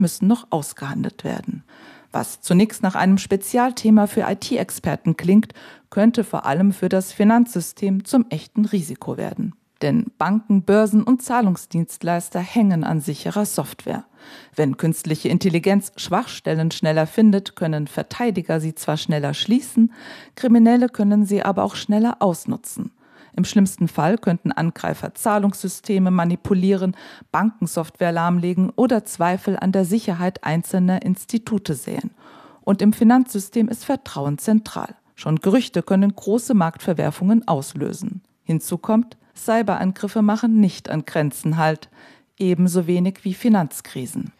müssen noch ausgehandelt werden. Was zunächst nach einem Spezialthema für IT-Experten klingt, könnte vor allem für das Finanzsystem zum echten Risiko werden. Denn Banken, Börsen und Zahlungsdienstleister hängen an sicherer Software. Wenn künstliche Intelligenz Schwachstellen schneller findet, können Verteidiger sie zwar schneller schließen, Kriminelle können sie aber auch schneller ausnutzen. Im schlimmsten Fall könnten Angreifer Zahlungssysteme manipulieren, Bankensoftware lahmlegen oder Zweifel an der Sicherheit einzelner Institute säen. Und im Finanzsystem ist Vertrauen zentral. Schon Gerüchte können große Marktverwerfungen auslösen. Hinzu kommt, Cyberangriffe machen nicht an Grenzen Halt, ebenso wenig wie Finanzkrisen.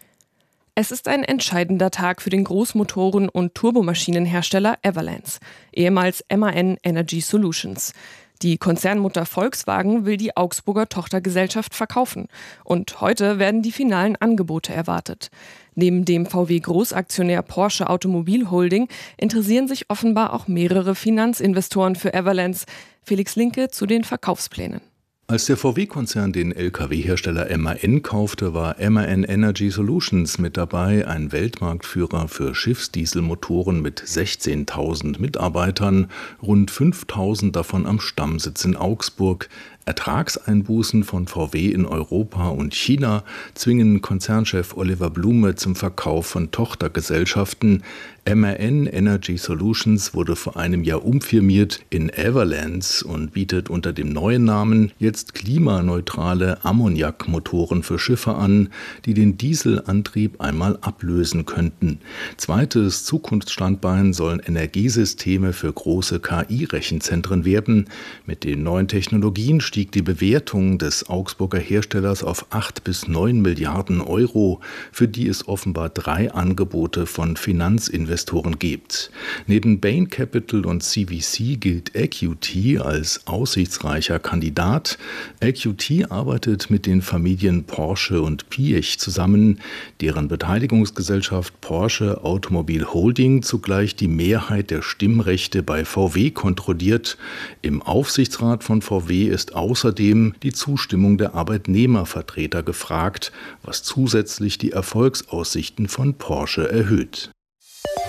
Es ist ein entscheidender Tag für den Großmotoren- und Turbomaschinenhersteller Everlance, ehemals MAN Energy Solutions. Die Konzernmutter Volkswagen will die Augsburger Tochtergesellschaft verkaufen und heute werden die finalen Angebote erwartet. Neben dem VW-Großaktionär Porsche Automobil Holding interessieren sich offenbar auch mehrere Finanzinvestoren für Everlance. Felix Linke zu den Verkaufsplänen. Als der VW-Konzern den Lkw-Hersteller MAN kaufte, war MAN Energy Solutions mit dabei, ein Weltmarktführer für Schiffsdieselmotoren mit 16.000 Mitarbeitern, rund 5.000 davon am Stammsitz in Augsburg. Ertragseinbußen von VW in Europa und China zwingen Konzernchef Oliver Blume zum Verkauf von Tochtergesellschaften. MAN Energy Solutions wurde vor einem Jahr umfirmiert in Everlance und bietet unter dem neuen Namen jetzt klimaneutrale Ammoniakmotoren für Schiffe an, die den Dieselantrieb einmal ablösen könnten. Zweites Zukunftsstandbein sollen Energiesysteme für große KI-Rechenzentren werden. Mit den neuen Technologien stieg die Bewertung des Augsburger Herstellers auf 8 bis 9 Milliarden Euro, für die es offenbar 3 Angebote von Finanzinvestoren gibt. Neben Bain Capital und CVC gilt EQT als aussichtsreicher Kandidat. EQT arbeitet mit den Familien Porsche und Piëch zusammen, deren Beteiligungsgesellschaft Porsche Automobil Holding zugleich die Mehrheit der Stimmrechte bei VW kontrolliert. Im Aufsichtsrat von VW ist außerdem die Zustimmung der Arbeitnehmervertreter gefragt, was zusätzlich die Erfolgsaussichten von Porsche erhöht.